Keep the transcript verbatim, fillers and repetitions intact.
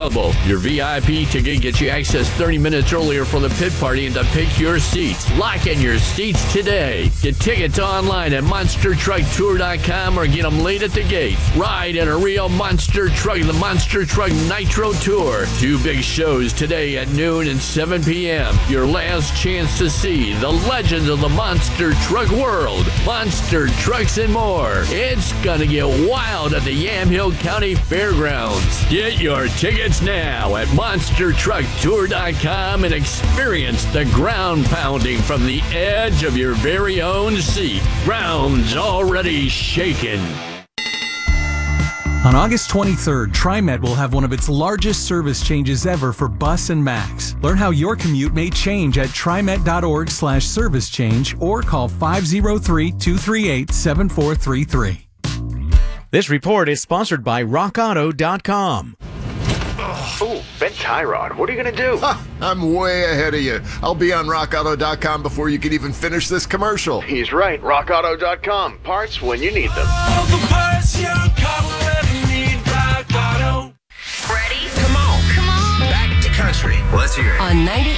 available. Your V I P ticket gets you access thirty minutes earlier for the pit party and to pick your seats. Lock in your seats today. Get tickets online at monster truck tour dot com or get them late at the gate. Ride in a real monster truck, the Monster Truck Nitro Tour. Two big shows today at noon and seven p.m. Your last chance to see the legends of the monster truck world, monster trucks and more. It's gonna get wild at the Yamhill County Fairgrounds. Get your tickets now at monster truck tour dot com and experience the ground pounding from the edge of your very own seat. Ground's already shaking. On August twenty-third, TriMet will have one of its largest service changes ever for Bus and Max. Learn how your commute may change at trimet.org slash service change or call five oh three, two three eight, seven four three three. This report is sponsored by rock auto dot com. Ooh, Ben Tyrod, what are you going to do? Ha, I'm way ahead of you. I'll be on rock auto dot com before you can even finish this commercial. He's right, rock auto dot com. Parts when you need them. All the parts your car will ever need, Rock Auto. Ready? Come on. Come on. Back to country. Let's hear it. On ninety